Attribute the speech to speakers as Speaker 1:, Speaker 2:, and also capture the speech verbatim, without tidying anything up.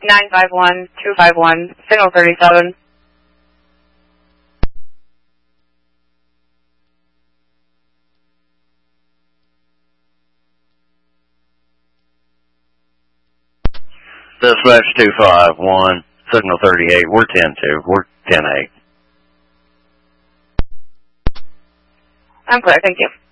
Speaker 1: nine five one, two five one, signal thirty-seven.
Speaker 2: Dispatch two five one, signal thirty-eight. We're ten two. We're ten eight.
Speaker 1: I'm clear, thank you.